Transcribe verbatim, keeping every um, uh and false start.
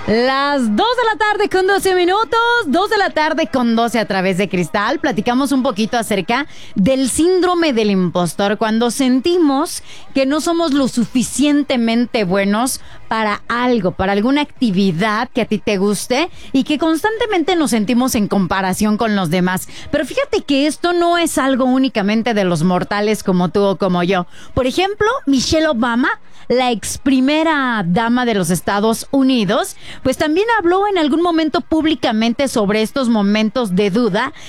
Las dos de la tarde con doce minutos, dos de la tarde con doce a través de Cristal. Platicamos un poquito acerca del síndrome del impostor, cuando sentimos que no somos lo suficientemente buenos para algo, para alguna actividad que a ti te guste y que constantemente nos sentimos en comparación con los demás. Pero fíjate que esto no es algo únicamente de los mortales como tú o como yo. Por ejemplo, Michelle Obama, la ex primera dama de los Estados Unidos, pues también habló en algún momento públicamente sobre estos momentos de duda